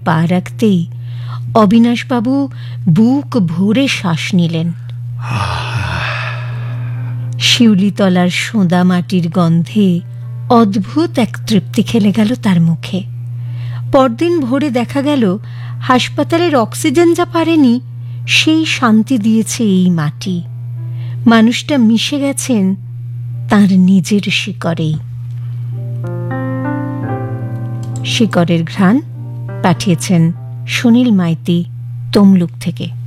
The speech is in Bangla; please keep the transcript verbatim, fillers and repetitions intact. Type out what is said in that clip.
পা রাখতেই অবিনাশবাবু বুক ভরে শ্বাস নিলেন। শিউলিতলার সোঁদা মাটির গন্ধে অদ্ভুত এক তৃপ্তি খেলে গেল তার মুখে। পরদিন ভোরে দেখা গেল হাসপাতালের অক্সিজেন যা পারেনি সেই শান্তি দিয়েছে এই মাটি। মানুষটা মিশে গেছেন তার নিজের শিকড়েই। শিকড়ের ঘ্রাণ পাঠিয়েছেন সুনীল মাইতি তমলুক থেকে।